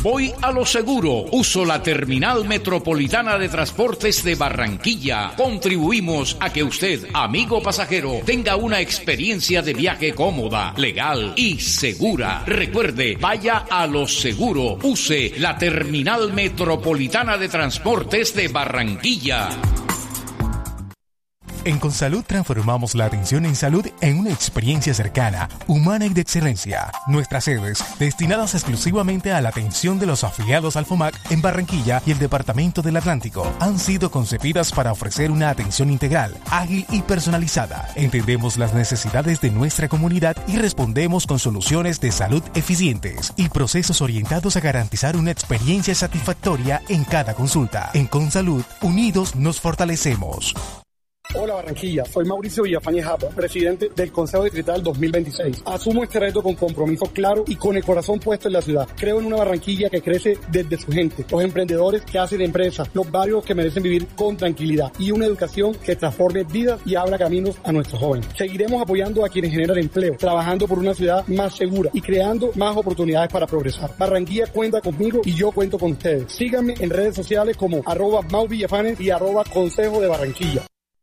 Voy a lo seguro. Uso la Terminal Metropolitana de Transportes de Barranquilla. Contribuimos a que usted, amigo pasajero, tenga una experiencia de viaje cómoda, legal y segura. Recuerde, vaya a lo seguro. Use la Terminal Metropolitana de Transportes de Barranquilla. En Consalud transformamos la atención en salud en una experiencia cercana, humana y de excelencia. Nuestras sedes, destinadas exclusivamente a la atención de los afiliados al FOMAC en Barranquilla y el Departamento del Atlántico, han sido concebidas para ofrecer una atención integral, ágil y personalizada. Entendemos las necesidades de nuestra comunidad y respondemos con soluciones de salud eficientes y procesos orientados a garantizar una experiencia satisfactoria en cada consulta. En Consalud, unidos nos fortalecemos. Hola Barranquilla, soy Mauricio Villafañe Japa, presidente del Consejo Distrital 2026. Asumo este reto con compromiso claro y con el corazón puesto en la ciudad. Creo en una Barranquilla que crece desde su gente, los emprendedores que hacen empresas, los barrios que merecen vivir con tranquilidad y una educación que transforme vidas y abra caminos a nuestros jóvenes. Seguiremos apoyando a quienes generan empleo, trabajando por una ciudad más segura y creando más oportunidades para progresar. Barranquilla cuenta conmigo y yo cuento con ustedes. Síganme en redes sociales como @MauVillafanes y @Consejo de Barranquilla.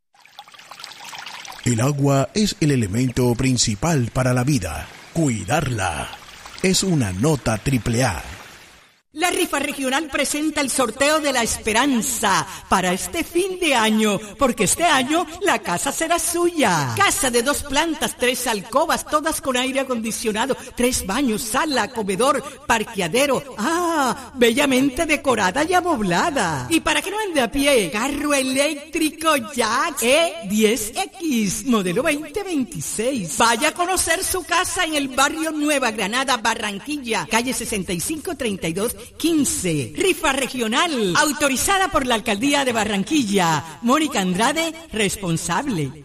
El agua es el elemento principal para la vida. Cuidarla es una nota AAA. La rifa regional presenta el sorteo de la esperanza para este fin de año, porque este año la casa será suya. Casa de 2 plantas, 3 alcobas, todas con aire acondicionado, 3 baños, sala, comedor, parqueadero. Bellamente decorada y amoblada. Y para que no ande a pie, carro eléctrico Jack E10X, modelo 2026. Vaya a conocer su casa en el barrio Nueva Granada, Barranquilla, calle 653215. Rifa regional, autorizada por la Alcaldía de Barranquilla. Mónica Andrade, responsable.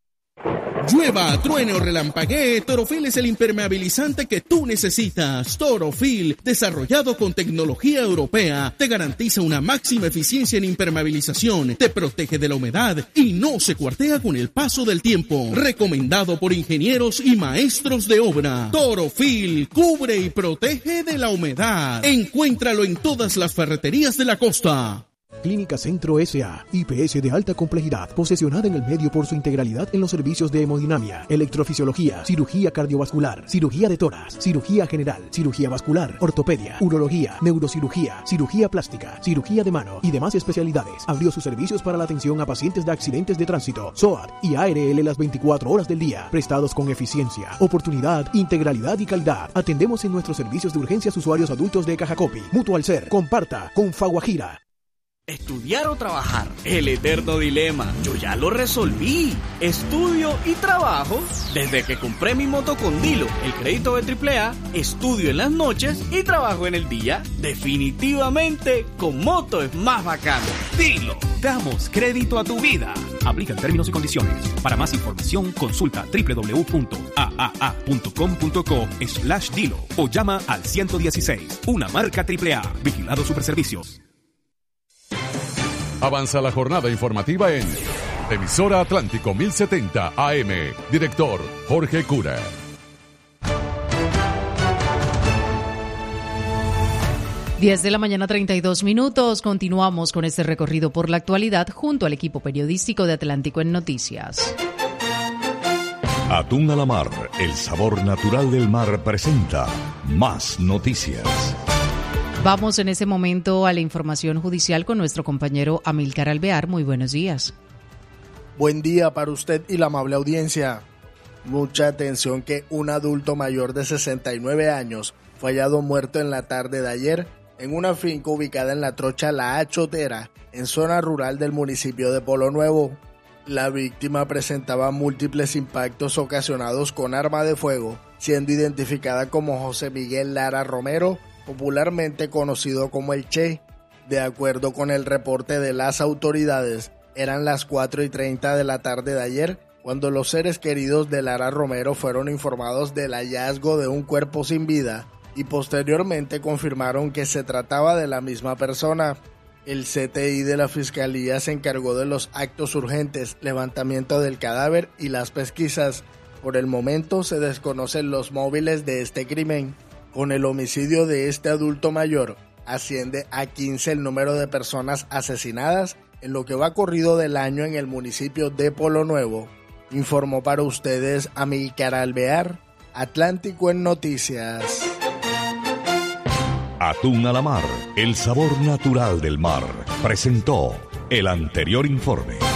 Llueva, truene o relampaguee, Torofil es el impermeabilizante que tú necesitas. Torofil, desarrollado con tecnología europea, te garantiza una máxima eficiencia en impermeabilización, te protege de la humedad y no se cuartea con el paso del tiempo. Recomendado por ingenieros y maestros de obra. Torofil, cubre y protege de la humedad. Encuéntralo en todas las ferreterías de la costa. Clínica Centro S.A., IPS de alta complejidad, posesionada en el medio por su integralidad en los servicios de hemodinamia, electrofisiología, cirugía cardiovascular, cirugía de tórax, cirugía general, cirugía vascular, ortopedia, urología, neurocirugía, cirugía plástica, cirugía de mano y demás especialidades. Abrió sus servicios para la atención a pacientes de accidentes de tránsito, SOAT y ARL las 24 horas del día, prestados con eficiencia, oportunidad, integralidad y calidad. Atendemos en nuestros servicios de urgencias usuarios adultos de Cajacopi, Mutual Ser, Comparta, Confaguajira. Estudiar o trabajar, el eterno dilema. Yo ya lo resolví. Estudio y trabajo. Desde que compré mi moto con Dilo, el crédito de AAA, estudio en las noches y trabajo en el día. Definitivamente, con moto es más bacano. Dilo. Damos crédito a tu vida. Aplican términos y condiciones. Para más información, consulta www.aaa.com.co/Dilo o llama al 116. Una marca AAA. Vigilado Superservicios. Avanza la jornada informativa en Emisora Atlántico 1070 AM. Director Jorge Cura. Diez de la mañana, 32 minutos. Continuamos con este recorrido por la actualidad junto al equipo periodístico de Atlántico en Noticias. Atún a la mar, el sabor natural del mar presenta más noticias. Vamos en ese momento a la información judicial con nuestro compañero Amílcar Alvear. Muy buenos días. Buen día para usted y la amable audiencia. Mucha atención que un adulto mayor de 69 años fue hallado muerto en la tarde de ayer en una finca ubicada en la trocha La Achotera, en zona rural del municipio de Polo Nuevo. La víctima presentaba múltiples impactos ocasionados con arma de fuego, siendo identificada como José Miguel Lara Romero, popularmente conocido como el Che. De acuerdo con el reporte de las autoridades, eran las 4:30 de la tarde de ayer cuando los seres queridos de Lara Romero fueron informados del hallazgo de un cuerpo sin vida y posteriormente confirmaron que se trataba de la misma persona. El CTI de la Fiscalía se encargó de los actos urgentes, levantamiento del cadáver y las pesquisas. Por el momento se desconocen los móviles de este crimen. Con el homicidio de este adulto mayor, asciende a 15 el número de personas asesinadas en lo que va corrido del año en el municipio de Polo Nuevo. Informó para ustedes Amílcar Alvear, Atlántico en Noticias. Atún a la mar, el sabor natural del mar, presentó el anterior informe.